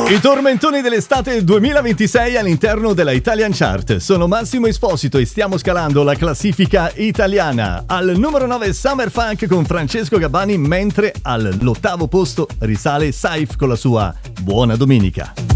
I tormentoni dell'estate 2026 all'interno della Italian Chart. Sono Massimo Esposito e stiamo scalando la classifica italiana. Al numero 9 Summer Funk con Francesco Gabbani, mentre all'8º posto risale Saif con la sua Buona Domenica.